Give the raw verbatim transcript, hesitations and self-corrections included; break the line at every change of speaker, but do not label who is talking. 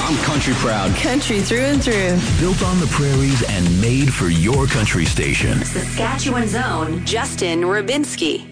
I'm country proud.
Country through and through.
Built on the prairies and made for your country station.
Saskatchewan's own Justin Rubinski.